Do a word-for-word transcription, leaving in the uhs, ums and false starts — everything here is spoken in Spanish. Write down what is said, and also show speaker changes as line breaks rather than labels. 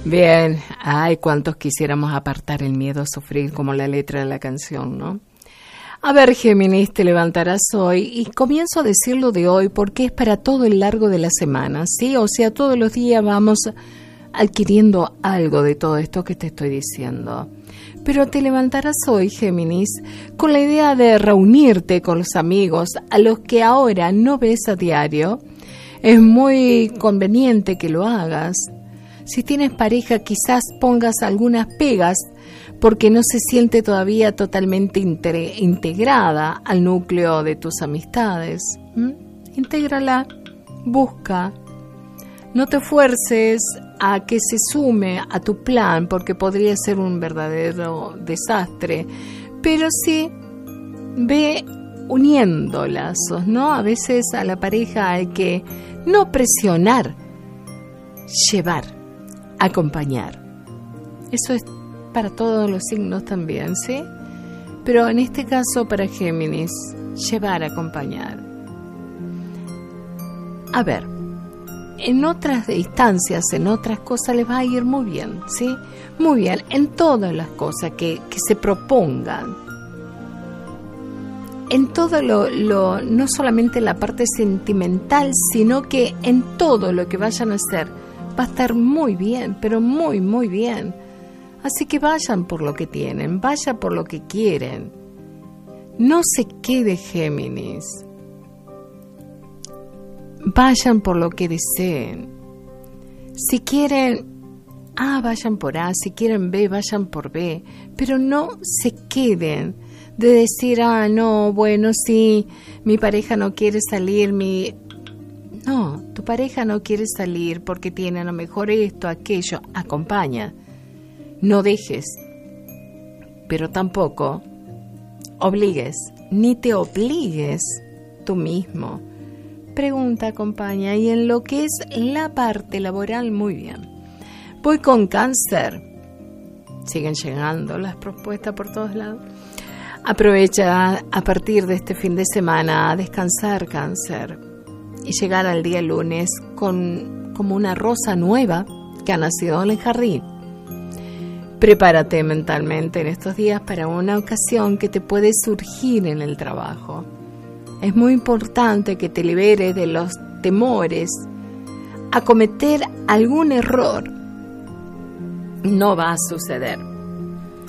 Bien, ay, cuántos quisiéramos apartar el miedo a sufrir, como la letra de la canción, ¿no? A ver, Géminis, te levantarás hoy y comienzo a decirlo de hoy porque es para todo el largo de la semana, ¿sí? O sea, todos los días vamos adquiriendo algo de todo esto que te estoy diciendo. Pero te levantarás hoy, Géminis, con la idea de reunirte con los amigos a los que ahora no ves a diario. Es muy conveniente que lo hagas. Si tienes pareja, quizás pongas algunas pegas porque no se siente todavía totalmente inter- integrada al núcleo de tus amistades. ¿Mm? Intégrala, busca. No te fuerces a que se sume a tu plan porque podría ser un verdadero desastre, pero sí ve uniendo lazos, ¿no? A veces a la pareja hay que no presionar, llevar, acompañar. Eso es para todos los signos también, ¿sí? Pero en este caso para Géminis, llevar, acompañar. A ver, en otras instancias, en otras cosas les va a ir muy bien, ¿sí? Muy bien, en todas las cosas que, que se propongan. En todo lo, lo, no solamente la parte sentimental, sino que en todo lo que vayan a hacer va a estar muy bien, pero muy, muy bien. Así que vayan por lo que tienen, vayan por lo que quieren. No se quede, Géminis. Vayan por lo que deseen. Si quieren A, vayan por A. Si quieren B, vayan por B. Pero no se queden de decir, ah, no, bueno, sí, mi pareja no quiere salir, mi... No, tu pareja no quiere salir porque tiene a lo mejor esto, aquello. Acompaña. No dejes. Pero tampoco obligues, ni te obligues tú mismo. Pregunta, acompaña, y en lo que es la parte laboral, muy bien. Voy con Cáncer. Siguen llegando las propuestas por todos lados. Aprovecha a partir de este fin de semana a descansar, Cáncer, y llegar al día lunes con como una rosa nueva que ha nacido en el jardín. Prepárate mentalmente en estos días para una ocasión que te puede surgir en el trabajo. Es muy importante que te liberes de los temores a cometer algún error. No va a suceder.